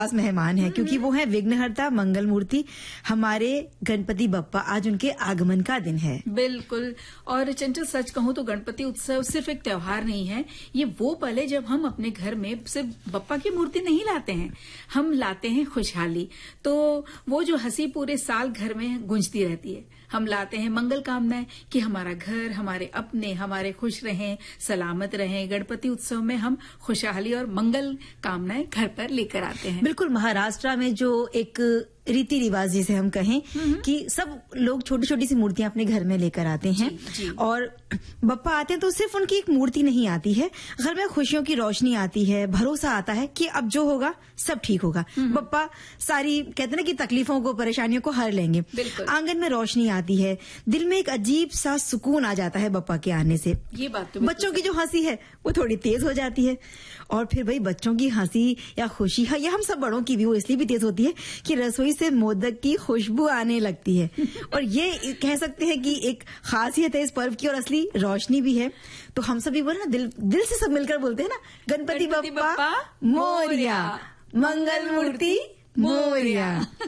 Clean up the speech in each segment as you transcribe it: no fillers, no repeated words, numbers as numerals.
मेहमान है, क्योंकि वो है विघ्नहर्ता मंगल मूर्ति हमारे गणपति बप्पा। आज उनके आगमन का दिन है। बिल्कुल। और चंचल, सच कहूं तो गणपति उत्सव सिर्फ एक त्योहार नहीं है, ये वो पल है जब हम अपने घर में सिर्फ बप्पा की मूर्ति नहीं लाते हैं, हम लाते हैं खुशहाली। तो वो जो हंसी पूरे साल घर में गूंजती रहती है, हम लाते हैं मंगल कामनाएं कि हमारा घर, हमारे अपने, हमारे खुश रहें, सलामत रहें। गणपति उत्सव में हम खुशहाली और मंगल कामनाएं घर पर लेकर आते हैं। बिल्कुल। महाराष्ट्र में जो एक रीति रिवाज जिसे हम कहें कि सब लोग छोटी छोटी सी मूर्तियां अपने घर में लेकर आते हैं। जी। और बप्पा आते हैं तो सिर्फ उनकी एक मूर्ति नहीं आती है, घर में खुशियों की रोशनी आती है, भरोसा आता है कि अब जो होगा सब ठीक होगा। बप्पा सारी कहते हैं ना कि तकलीफों को, परेशानियों को हर लेंगे। आंगन में रोशनी आती है, दिल में एक अजीब सा सुकून आ जाता है बप्पा के आने से। ये बात तो बच्चों की जो हंसी है वो थोड़ी तेज हो जाती है। और फिर भाई बच्चों की हंसी या खुशी है, या हम सब बड़ों की भी वो इसलिए भी तेज होती है कि रसोई से मोदक की खुशबू आने लगती है। और ये कह सकते हैं कि एक खासियत है इस पर्व की, और असली रोशनी भी है। तो हम सभी बोले ना, दिल से सब मिलकर बोलते हैं ना, गणपति बप्पा मोरिया, मंगल मूर्ति मोरिया।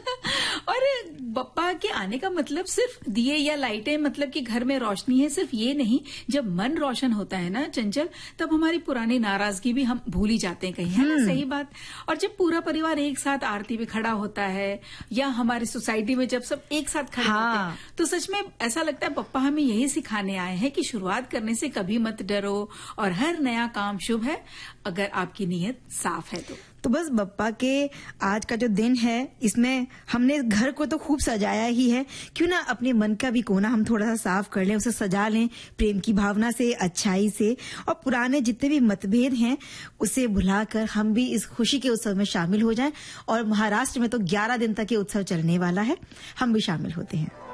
और बप्पा के आने का मतलब सिर्फ दिए या लाइटें, मतलब कि घर में रोशनी है, सिर्फ ये नहीं। जब मन रोशन होता है ना चंचल, तब हमारी पुरानी नाराजगी भी हम भूल ही जाते हैं कहीं, है ना? सही बात। और जब पूरा परिवार एक साथ आरती में खड़ा होता है, या हमारी सोसाइटी में जब सब एक साथ खड़े होते हैं, तो सच में ऐसा लगता है बप्पा हमें यही सिखाने आए हैं कि शुरुआत करने से कभी मत डरो, और हर नया काम शुभ है अगर आपकी नीयत साफ है तो बस बप्पा के आज का जो दिन है, इसमें हमने घर को तो खूब सजाया ही है, क्यों ना अपने मन का भी कोना हम थोड़ा सा साफ कर लें, उसे सजा लें प्रेम की भावना से, अच्छाई से, और पुराने जितने भी मतभेद हैं उसे भुलाकर हम भी इस खुशी के उत्सव में शामिल हो जाएं। और महाराष्ट्र में तो 11 दिन तक ये उत्सव चलने वाला है, हम भी शामिल होते हैं।